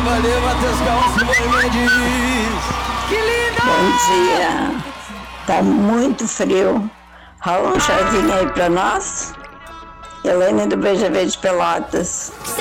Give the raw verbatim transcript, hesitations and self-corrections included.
valeu, Matheus Carlos, Simone Mendes. Que linda! Bom dia. Tá muito frio. Rola um chazinho aí pra nós. Helene do Beija Verde Pelotas.